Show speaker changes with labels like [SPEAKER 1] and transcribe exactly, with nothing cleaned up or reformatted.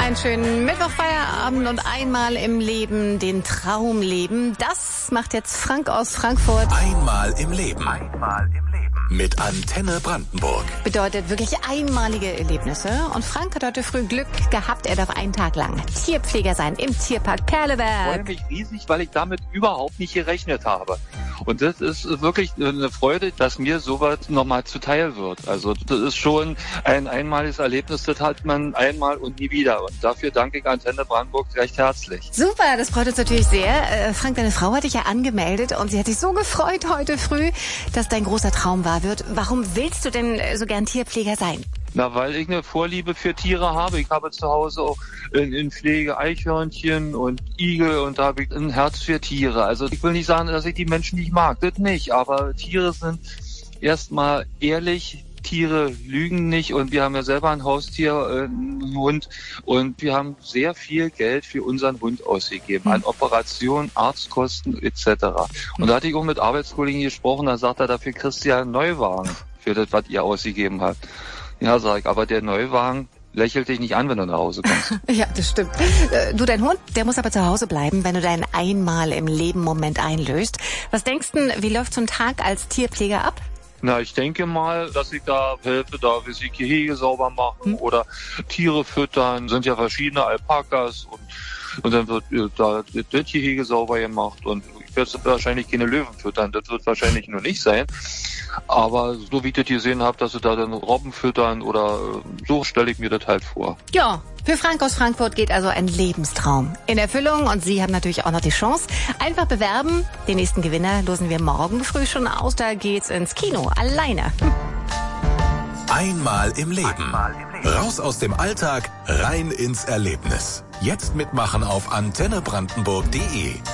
[SPEAKER 1] Einen schönen Mittwochfeierabend und einmal im Leben den Traum leben. Das macht jetzt Frank aus Frankfurt.
[SPEAKER 2] Einmal im Leben. Einmal im Leben. Mit Antenne Brandenburg.
[SPEAKER 1] Bedeutet wirklich einmalige Erlebnisse. Und Frank hat heute früh Glück gehabt. Er darf einen Tag lang Tierpfleger sein im Tierpark Perleberg.
[SPEAKER 3] Ich freue mich riesig, weil ich damit überhaupt nicht gerechnet habe. Und das ist wirklich eine Freude, dass mir sowas nochmal zuteil wird. Also das ist schon ein einmaliges Erlebnis, das hat man einmal und nie wieder. Und dafür danke ich Antenne Brandenburg recht herzlich.
[SPEAKER 1] Super, das freut uns natürlich sehr. Äh, Frank, deine Frau hat dich ja angemeldet und sie hat sich so gefreut heute früh, dass dein großer Traum wahr wird. Warum willst du denn so gern Tierpfleger sein?
[SPEAKER 3] Na, weil ich eine Vorliebe für Tiere habe. Ich habe zu Hause auch in, in Pflege Eichhörnchen und Igel und da habe ich ein Herz für Tiere. Also ich will nicht sagen, dass ich die Menschen nicht mag, das nicht. Aber Tiere sind erstmal ehrlich, Tiere lügen nicht und wir haben ja selber ein Haustier, äh, einen Hund und wir haben sehr viel Geld für unseren Hund ausgegeben, an Operationen, Arztkosten et cetera. Und da hatte ich auch mit Arbeitskollegen gesprochen, da sagt er, dafür kriegst du ja einen Neuwagen für das, was ihr ausgegeben habt. Ja, sag ich, aber der Neuwagen lächelt dich nicht an, wenn du nach Hause kommst.
[SPEAKER 1] Ja, das stimmt. Äh, du, dein Hund, der muss aber zu Hause bleiben, wenn du deinen einmal im Leben Moment einlöst. Was denkst du, wie läuft so ein Tag als Tierpfleger ab?
[SPEAKER 3] Na, ich denke mal, dass ich da helfe, da wir sie Gehege sauber machen hm. oder Tiere füttern. Sind ja verschiedene Alpakas und, und dann wird äh, da das Gehege sauber gemacht und ich werde wahrscheinlich keine Löwen füttern. Das wird wahrscheinlich nur nicht sein. Aber so wie ich das gesehen habe, dass sie da dann Robben füttern oder so stelle ich mir das halt vor.
[SPEAKER 1] Ja, für Frank aus Frankfurt geht also ein Lebenstraum in Erfüllung und Sie haben natürlich auch noch die Chance. Einfach bewerben. Den nächsten Gewinner losen wir morgen früh schon aus. Da geht's ins Kino. Alleine.
[SPEAKER 2] Einmal im Leben. Einmal im Leben. Raus aus dem Alltag, rein ins Erlebnis. Jetzt mitmachen auf antenne brandenburg punkt de.